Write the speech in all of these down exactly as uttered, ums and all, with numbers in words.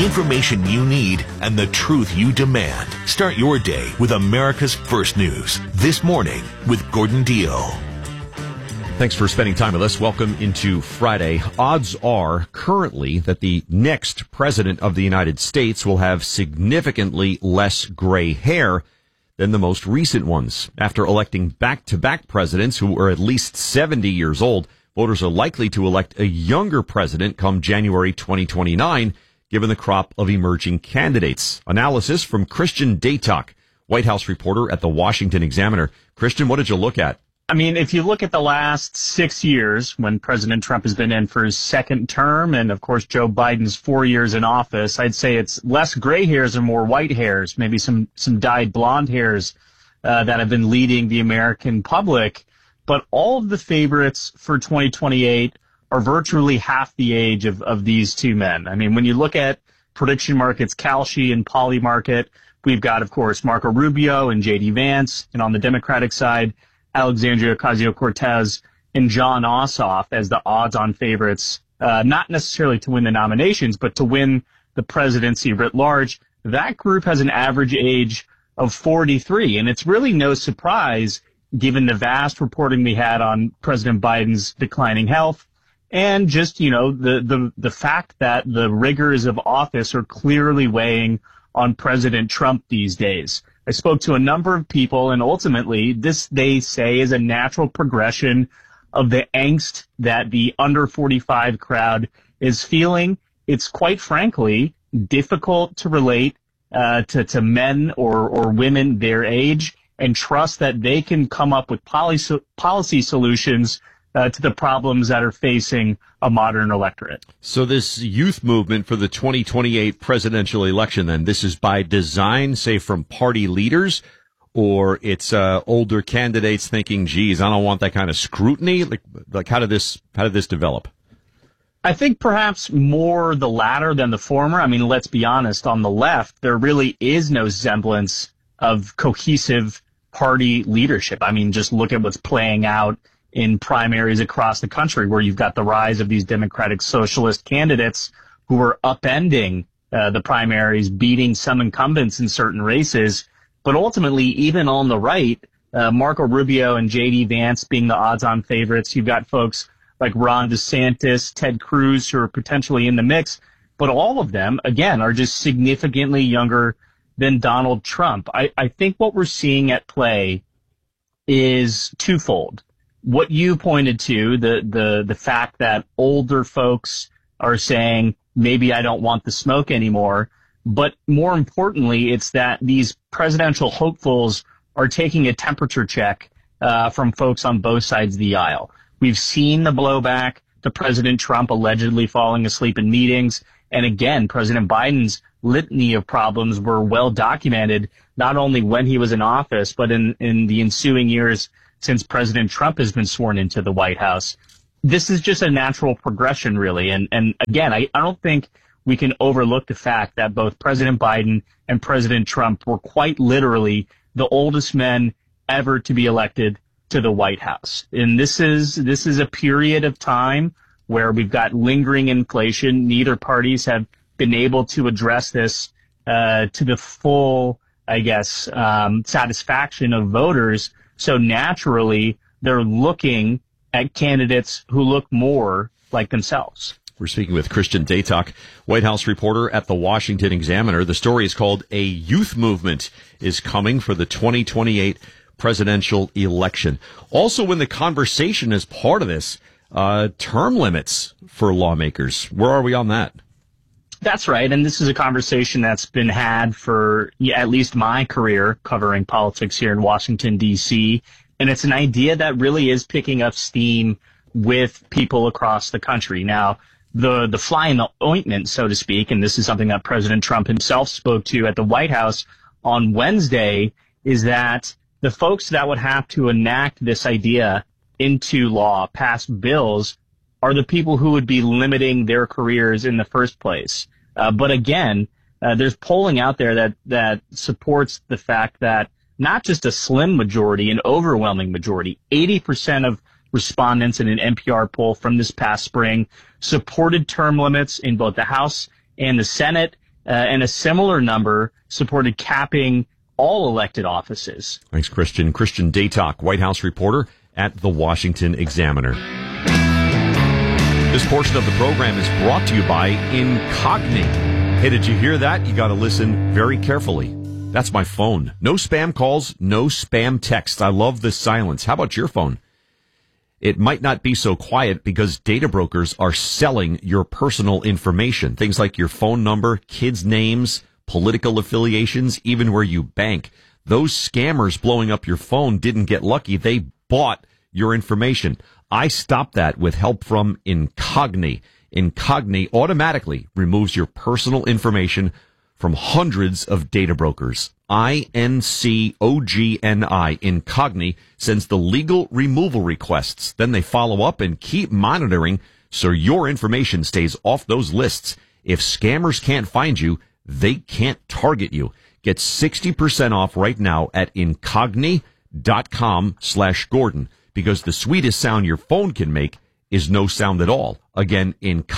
information you need and the truth you demand. Start your day with America's First News. This Morning with Gordon Deal. Thanks for spending time with us. Welcome into Friday. Odds are currently that the next president of the United States will have significantly less gray hair than the most recent ones. After electing back-to-back presidents who are at least seventy years old, voters are likely to elect a younger president come January twenty twenty-nine, given the crop of emerging candidates. Analysis from Christian Daytok, White House reporter at the Washington Examiner. Christian, what did you look at? I mean, if you look at the last six years when President Trump has been in for his second term and, of course, Joe Biden's four years in office, I'd say it's less gray hairs and more white hairs, maybe some, some dyed blonde hairs uh, that have been leading the American public. But all of the favorites for twenty twenty-eight are virtually half the age of, of these two men. I mean, when you look at prediction markets, Kalshi and Polymarket, we've got, of course, Marco Rubio and J D Vance, and on the Democratic side, Alexandria Ocasio-Cortez and Jon Ossoff as the odds-on favorites, uh, not necessarily to win the nominations, but to win the presidency writ large. That group has an average age of forty-three, and it's really no surprise given the vast reporting we had on President Biden's declining health and just, you know, the, the, the fact that the rigors of office are clearly weighing on President Trump these days. I spoke to a number of people, and ultimately, this, they say, is a natural progression of the angst that the under forty-five crowd is feeling. It's quite frankly difficult to relate uh, to, to men or, or women their age and trust that they can come up with policy, policy solutions uh, to the problems that are facing a modern electorate. So this youth movement for the twenty twenty-eight presidential election, then, this is by design, say, from party leaders, or it's uh, older candidates thinking, geez, I don't want that kind of scrutiny? Like, like how did this, how did this develop? I think perhaps more the latter than the former. I mean, let's be honest, on the left, there really is no semblance of cohesive party leadership. I mean, just look at what's playing out in primaries across the country, where you've got the rise of these Democratic Socialist candidates who are upending uh, the primaries, beating some incumbents in certain races. But ultimately, even on the right, uh, Marco Rubio and J D Vance being the odds-on favorites, you've got folks like Ron DeSantis, Ted Cruz, who are potentially in the mix. But all of them, again, are just significantly younger than Donald Trump. I, I think what we're seeing at play is twofold. What you pointed to, the, the, the fact that older folks are saying, maybe I don't want the smoke anymore. But more importantly, it's that these presidential hopefuls are taking a temperature check uh, from folks on both sides of the aisle. We've seen the blowback to President Trump allegedly falling asleep in meetings. And again, President Biden's litany of problems were well documented, not only when he was in office, but in, in the ensuing years since President Trump has been sworn into the White House. This is just a natural progression, really. And, and again, I, I don't think we can overlook the fact that both President Biden and President Trump were quite literally the oldest men ever to be elected to the White House. And this is, this is a period of time where we've got lingering inflation. Neither parties have been able to address this uh, to the full, I guess, um, satisfaction of voters. So naturally, they're looking at candidates who look more like themselves. We're speaking with Christian Daytok, White House reporter at the Washington Examiner. The story is called "A Youth Movement is Coming for the twenty twenty-eight Presidential Election." Also in the conversation as part of this, uh, term limits for lawmakers. Where are we on that? That's right. And this is a conversation that's been had for yeah, at least my career covering politics here in Washington, D C. And it's an idea that really is picking up steam with people across the country. Now, the, the fly in the ointment, so to speak, and this is something that President Trump himself spoke to at the White House on Wednesday, is that the folks that would have to enact this idea into law, pass bills, are the people who would be limiting their careers in the first place. Uh, but again, uh, there's polling out there that, that supports the fact that not just a slim majority, an overwhelming majority, eighty percent of respondents in an N P R poll from this past spring supported term limits in both the House and the Senate. uh, and a similar number supported capping all elected offices. Thanks, Christian. Christian Daytalk, White House reporter at the Washington Examiner. This portion of the program is brought to you by Incogni. Hey, did you hear that? You got to listen very carefully. That's my phone. No spam calls, no spam texts. I love this silence. How about your phone? It might not be so quiet because data brokers are selling your personal information. Things like your phone number, kids' names, political affiliations, even where you bank. Those scammers blowing up your phone didn't get lucky. They bought your information. I stopped that with help from Incogni. Incogni automatically removes your personal information from hundreds of data brokers. I N C O G N I. Incogni sends the legal removal requests. Then they follow up and keep monitoring so your information stays off those lists. If scammers can't find you, they can't target you. Get sixty percent off right now at incogni.com slash Gordon, because the sweetest sound your phone can make is no sound at all. Again,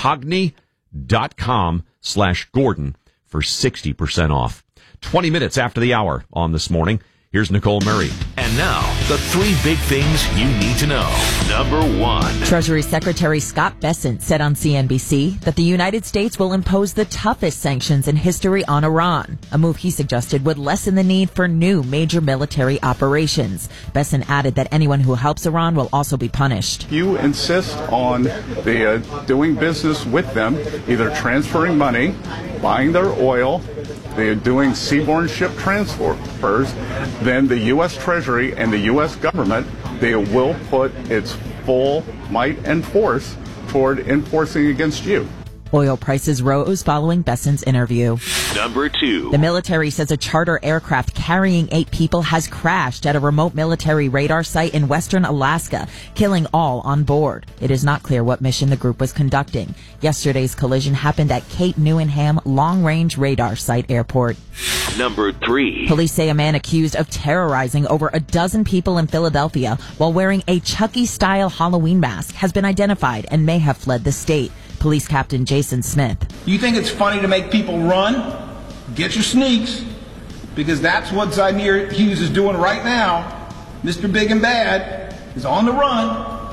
incogni.com slash Gordon for sixty percent off. twenty minutes after the hour on This Morning. Here's Nicole Murray. And now, the three big things you need to know. Number one. Treasury Secretary Scott Bessent said on C N B C that the United States will impose the toughest sanctions in history on Iran, a move he suggested would lessen the need for new major military operations. Bessent added that anyone who helps Iran will also be punished. You insist on the, uh, doing business with them, either transferring money, buying their oil, they're doing seaborne ship transfers, then the U S Treasury and the U S government, they will put its full might and force toward enforcing against you. Oil prices rose following Bessent's interview. Number two. The military says a charter aircraft carrying eight people has crashed at a remote military radar site in western Alaska, killing all on board. It is not clear what mission the group was conducting. Yesterday's collision happened at Cape Newenham Long Range Radar Site Airport. Number three. Police say a man accused of terrorizing over a dozen people in Philadelphia while wearing a Chucky-style Halloween mask has been identified and may have fled the state. Police Captain Jason Smith. You think it's funny to make people run? Get your sneaks, because that's what Zyneir Hughes is doing right now. Mister Big and Bad is on the run.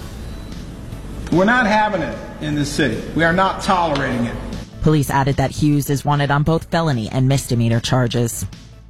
We're not having it in this city. We are not tolerating it. Police added that Hughes is wanted on both felony and misdemeanor charges.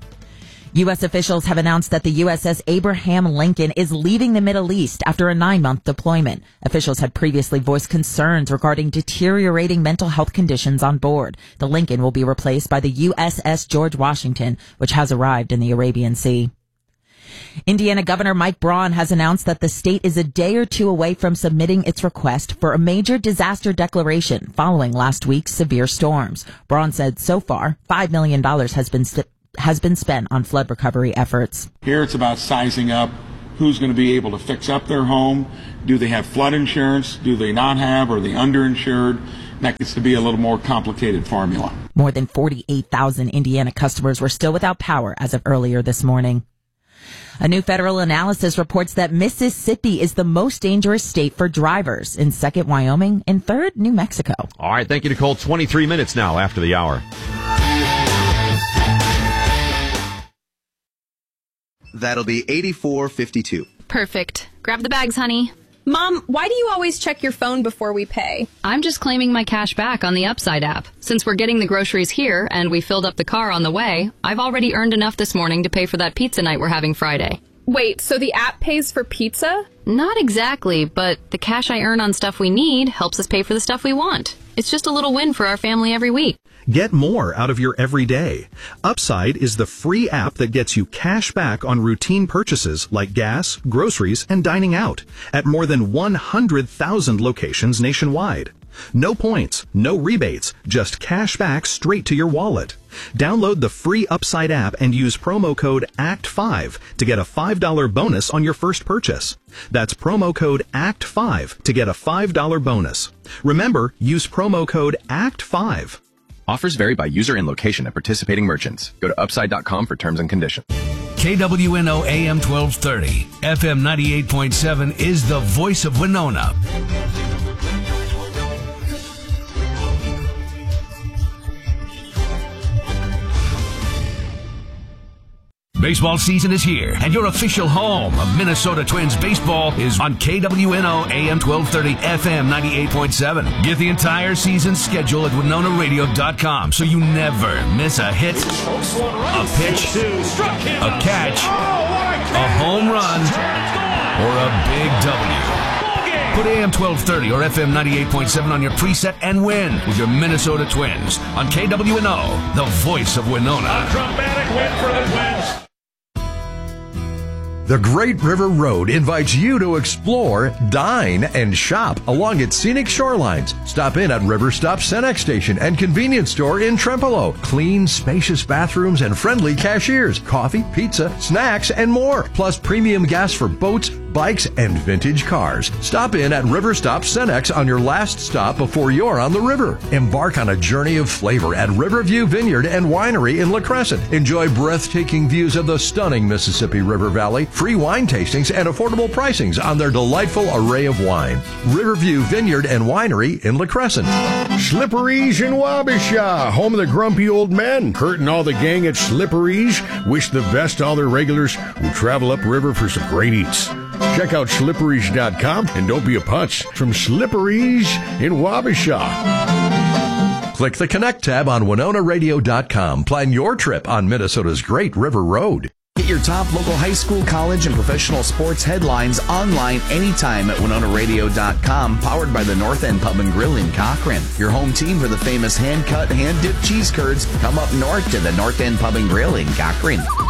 U S officials have announced that the U S S Abraham Lincoln is leaving the Middle East after a nine-month deployment. Officials had previously voiced concerns regarding deteriorating mental health conditions on board. The Lincoln will be replaced by the U S S George Washington, which has arrived in the Arabian Sea. Indiana Governor Mike Braun has announced that the state is a day or two away from submitting its request for a major disaster declaration following last week's severe storms. Braun said so far five million dollars has been st- has been spent on flood recovery efforts. Here it's about sizing up who's going to be able to fix up their home. Do they have flood insurance? Do they not have? Are they underinsured? That gets to be a little more complicated formula. More than forty-eight thousand Indiana customers were still without power as of earlier this morning. A new federal analysis reports that Mississippi is the most dangerous state for drivers, in second Wyoming, and third New Mexico. All right, thank you, Nicole. twenty-three minutes now after the hour. That'll be eighty-four fifty-two. Perfect. Grab the bags, honey. Mom, why do you always check your phone before we pay? I'm just claiming my cash back on the Upside app. Since we're getting the groceries here and we filled up the car on the way, I've already earned enough this morning to pay for that pizza night we're having Friday. Wait, so the app pays for pizza? Not exactly, but the cash I earn on stuff we need helps us pay for the stuff we want. It's just a little win for our family every week. Get more out of your everyday. Upside is the free app that gets you cash back on routine purchases like gas, groceries, and dining out at more than one hundred thousand locations nationwide. No points, no rebates, just cash back straight to your wallet. Download the free Upside app and use promo code A C T five to get a five dollars bonus on your first purchase. That's promo code A C T five to get a five dollars bonus. Remember, use promo code A C T five. Offers vary by user and location at participating merchants. Go to upside dot com for terms and conditions. K W N O A M twelve thirty, F M ninety-eight point seven is the voice of Winona. Baseball season is here, and your official home of Minnesota Twins baseball is on K W N O A M twelve thirty, F M ninety-eight point seven. Get the entire season schedule at Winona Radio dot com so you never miss a hit, a pitch, a catch, a home run, or a big W. Put A M twelve thirty or F M ninety-eight point seven on your preset and win with your Minnesota Twins on K W N O, the voice of Winona. A dramatic win for the Twins. The Great River Road invites you to explore, dine, and shop along its scenic shorelines. Stop in at River Stop Cenex Station and convenience store in Trempealeau. Clean, spacious bathrooms and friendly cashiers. Coffee, pizza, snacks, and more. Plus premium gas for boats, bikes, and vintage cars. Stop in at River Stop Cenex on your last stop before you're on the river. Embark on a journey of flavor at Riverview Vineyard and Winery in La Crescent. Enjoy breathtaking views of the stunning Mississippi River Valley, free wine tastings, and affordable pricings on their delightful array of wine. Riverview Vineyard and Winery in La Crescent. Slippery's in Wabasha, home of the grumpy old men. Kurt and all the gang at Slippery's wish the best to all their regulars who travel upriver for some great eats. Check out slipperies dot com and don't be a putz. From Slippery's in Wabasha. Click the Connect tab on Winona Radio dot com. Plan your trip on Minnesota's Great River Road. Get your top local high school, college, and professional sports headlines online anytime at Winona Radio dot com, powered by the North End Pub and Grill in Cochrane. Your home team for the famous hand-cut, hand-dipped cheese curds come up north to the North End Pub and Grill in Cochrane.